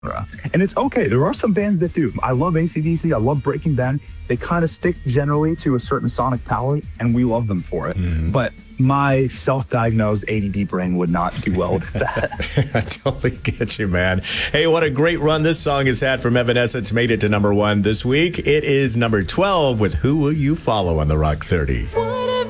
And it's okay. There are some bands that do. I love AC/DC. I love Breaking Bad. They kind of stick generally to a certain sonic palette, and we love them for it. But my self-diagnosed ADD brain would not do well with that. I totally get you, man. Hey, what a great run this song has had from Evanescence. Made it to number 1 this week. It is number 12 with Who Will You Follow on the Rock 30.